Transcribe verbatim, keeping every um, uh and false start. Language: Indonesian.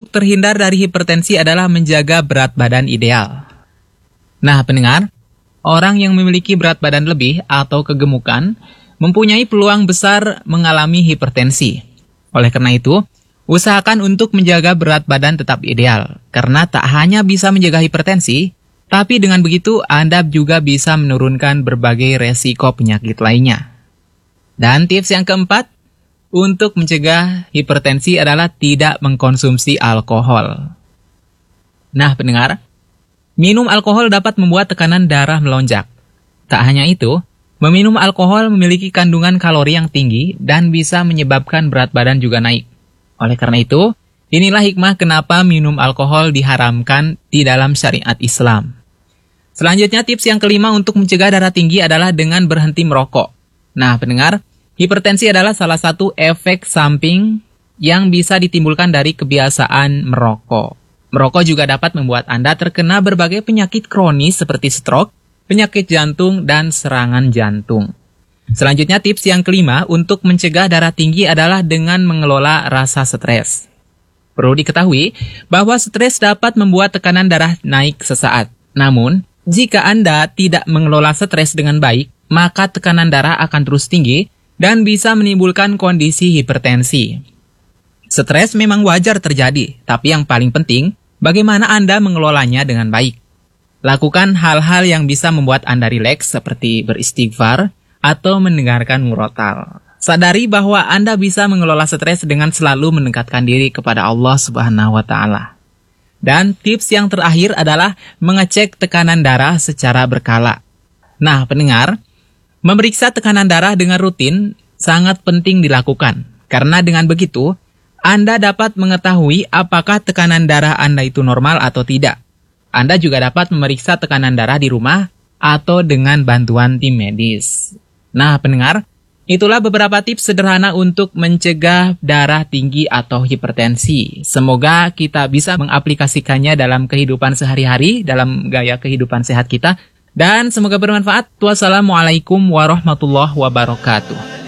untuk terhindar dari hipertensi adalah menjaga berat badan ideal. Nah, pendengar, orang yang memiliki berat badan lebih atau kegemukan mempunyai peluang besar mengalami hipertensi. Oleh karena itu, usahakan untuk menjaga berat badan tetap ideal, karena tak hanya bisa menjaga hipertensi, tapi dengan begitu Anda juga bisa menurunkan berbagai resiko penyakit lainnya. Dan tips yang keempat, untuk mencegah hipertensi adalah tidak mengkonsumsi alkohol. Nah, pendengar, minum alkohol dapat membuat tekanan darah melonjak. Tak hanya itu, meminum alkohol memiliki kandungan kalori yang tinggi dan bisa menyebabkan berat badan juga naik. Oleh karena itu, inilah hikmah kenapa minum alkohol diharamkan di dalam syariat Islam. Selanjutnya, tips yang kelima untuk mencegah darah tinggi adalah dengan berhenti merokok. Nah, pendengar, hipertensi adalah salah satu efek samping yang bisa ditimbulkan dari kebiasaan merokok. Merokok juga dapat membuat Anda terkena berbagai penyakit kronis seperti stroke, penyakit jantung, dan serangan jantung. Selanjutnya, tips yang kelima untuk mencegah darah tinggi adalah dengan mengelola rasa stres. Perlu diketahui bahwa stres dapat membuat tekanan darah naik sesaat. Namun, jika Anda tidak mengelola stres dengan baik, maka tekanan darah akan terus tinggi dan bisa menimbulkan kondisi hipertensi. Stres memang wajar terjadi, tapi yang paling penting, bagaimana Anda mengelolanya dengan baik. Lakukan hal-hal yang bisa membuat Anda rileks seperti beristighfar atau mendengarkan murotal. Sadari bahwa Anda bisa mengelola stres dengan selalu mendekatkan diri kepada Allah Subhanahu wa Ta'ala. Dan tips yang terakhir adalah mengecek tekanan darah secara berkala. Nah, pendengar, memeriksa tekanan darah dengan rutin sangat penting dilakukan. Karena dengan begitu, Anda dapat mengetahui apakah tekanan darah Anda itu normal atau tidak. Anda juga dapat memeriksa tekanan darah di rumah atau dengan bantuan tim medis. Nah, pendengar, itulah beberapa tips sederhana untuk mencegah darah tinggi atau hipertensi. Semoga kita bisa mengaplikasikannya dalam kehidupan sehari-hari, dalam gaya kehidupan sehat kita. Dan semoga bermanfaat. Wassalamualaikum warahmatullahi wabarakatuh.